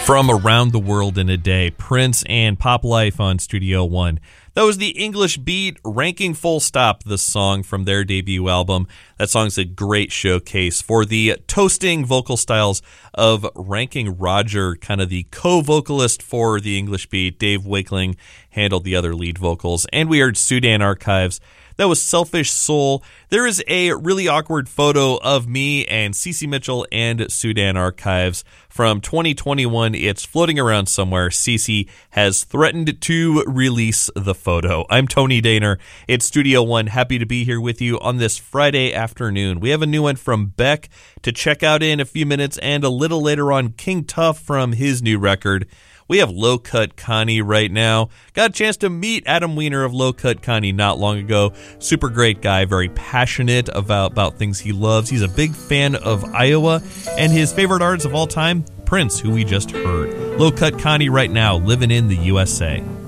From Around the World in a Day, Prince and Pop Life on Studio One. That was the English Beat, Ranking Full Stop, the song from their debut album. That song's a great showcase for the toasting vocal styles of Ranking Roger, kind of the co-vocalist for the English Beat. Dave Wakeling handled the other lead vocals. And we heard Sudan Archives. That was Selfish Soul. There is a really awkward photo of me and Cece Mitchell and Sudan Archives from 2021. It's floating around somewhere. Cece has threatened to release the photo. I'm Tony Daner. It's Studio One. Happy to be here with you on this Friday afternoon. We have a new one from Beck to check out in a few minutes, and a little later on, King Tuff from his new record. We have Low Cut Connie right now. Got a chance to meet Adam Weiner of Low Cut Connie not long ago. Super great guy, very passionate about things he loves. He's a big fan of Iowa, and his favorite artist of all time, Prince, who we just heard. Low Cut Connie right now, living in the USA.